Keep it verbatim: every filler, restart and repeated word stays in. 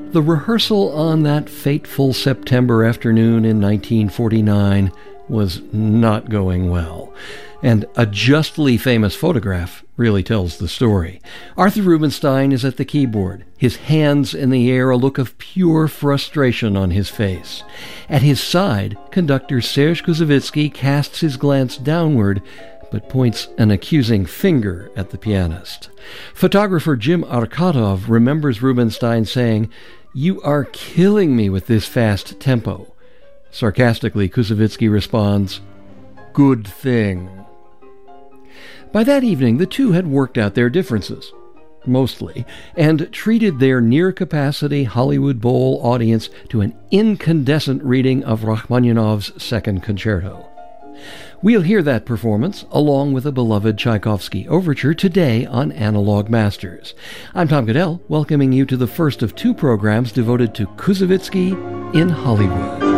The rehearsal on that fateful September afternoon in nineteen forty-nine was not going well, and a justly famous photograph really tells the story. Arthur Rubinstein is at the keyboard, his hands in the air, a look of pure frustration on his face. At his side, conductor Serge Koussevitzky casts his glance downward, but points an accusing finger at the pianist. Photographer Jim Arkadov remembers Rubinstein saying, "You are killing me with this fast tempo." Sarcastically, Koussevitzky responds, "Good thing." By that evening, the two had worked out their differences, mostly, and treated their near-capacity Hollywood Bowl audience to an incandescent reading of Rachmaninoff's Second Concerto. We'll hear that performance, along with a beloved Tchaikovsky overture, today on Analog Masters. I'm Tom Goodell, welcoming you to the first of two programs devoted to Koussevitzky in Hollywood.